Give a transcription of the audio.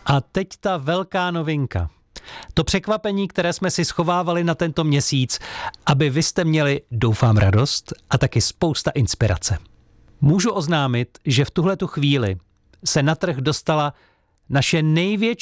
A teď ta velká novinka. To překvapení, které jsme si schovávali na tento měsíc, aby vy jste měli, doufám, radost a taky spousta inspirace. Můžu oznámit, že v tuhletu chvíli se na trh dostala naše největší